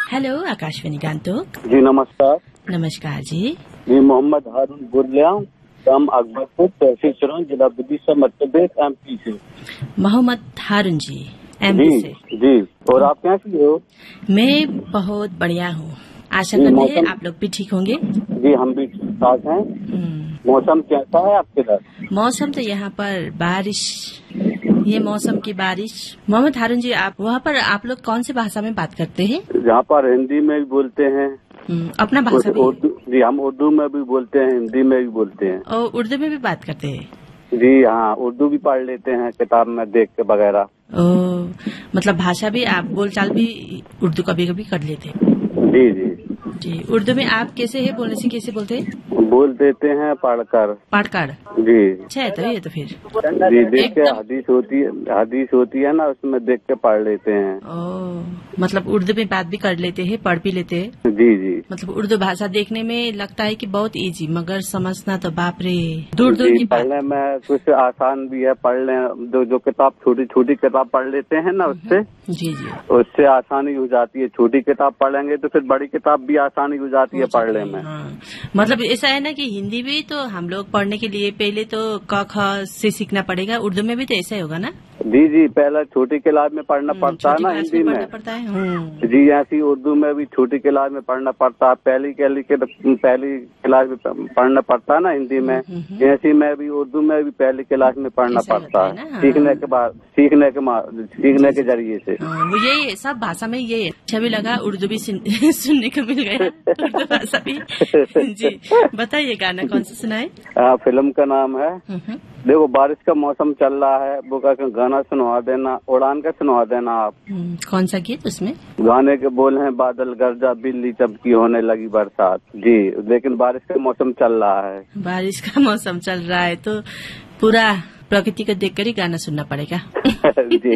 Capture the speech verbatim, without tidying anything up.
Hello Akashvani गांतोक। जी नमस्कार। नमस्कार जी। जी मोहम्मद हारून बोल रहा हूँ, गांव अकबरपुर, तहसील चरण, जिला विदिशा, मध्य प्रदेश, एमपी से। मोहम्मद हारून जी, एमपी से। जी, और आप कैसे हो? मैं बहुत बढ़िया हूँ, आशा करते हैं आप लोग भी ठीक होंगे। जी हम भी ठीक ठाक हैं। मौसम कैसा है आपके इधर? मौसम तो यहाँ पर बारिश, ये मौसम की बारिश। मोहम्मद हारून जी, आप वहाँ पर आप लोग कौन सी भाषा में बात करते हैं? यहाँ पर हिंदी में भी बोलते हैं, अपना भाषा भी। उर्दू, जी हम उर्दू में भी बोलते हैं, हिंदी में भी बोलते हैं और उर्दू में भी बात करते हैं? जी हाँ, उर्दू भी पढ़ लेते हैं किताब में देख के वगैरह। ओ, मतलब भाषा भी आप बोलचाल भी उर्दू कभी कभी कर लेते हैं? जी जी जी। उर्दू में आप कैसे है, बोलने से कैसे बोलते हैं? बोल देते हैं पढ़कर। पढ़कर? जी। अच्छा है तो ये तो फिर जी देख के हदीस होती है, हदीस होती है ना, उसमें देख के पढ़ लेते हैं। ओ, मतलब उर्दू में बात भी कर लेते हैं, पढ़ भी लेते हैं? जी जी। मतलब उर्दू भाषा देखने में लगता है कि बहुत इजी, मगर समझना तो बाप रे दूर दूर की बात। पढ़ने में कुछ आसान भी है, पढ़ ले जो, जो किताब छोटी छोटी किताब पढ़ लेते हैं ना, उससे जी जी उससे आसानी हो जाती है। छोटी किताब पढ़ेंगे तो फिर बड़ी किताब भी आसानी हो जाती है पढ़ने में। हाँ। मतलब ऐसा है ना कि हिंदी भी तो हम लोग पढ़ने के लिए पहले तो क ख से सीखना पड़ेगा, उर्दू में भी तो ऐसा ही होगा ना? जी जी, पहले छोटी क्लास में पढ़ना पड़ता है ना हिंदी में, पड़ता है। जी ऐसी उर्दू में भी छोटी क्लास में पढ़ना पड़ता है, पहली पहली पहली क्लास में पढ़ना पड़ता है ना हिंदी में, ऐसी में भी उर्दू में भी पहली क्लास में पढ़ना पड़ता है, सीखने के बाद सीखने के सीखने के जरिए से। वो यही सब भाषा में ये अच्छा भी लगा, उर्दू भी सुनने को मिल गया, उर्दू भाषा भी। जी बताइए, गाना कौन सा सुनाए? फिल्म का नाम है, देखो बारिश का मौसम चल रहा है, वो का गाना सुनवा देना, उड़ान का सुनवा देना आप। कौन सा गीत उसमें? गाने के बोल हैं, बादल गरजा बिल्ली चमकी होने लगी बरसात। जी लेकिन बारिश का मौसम चल रहा है। बारिश का मौसम चल रहा है तो पूरा प्रकृति को देखकर ही गाना सुनना पड़ेगा। जी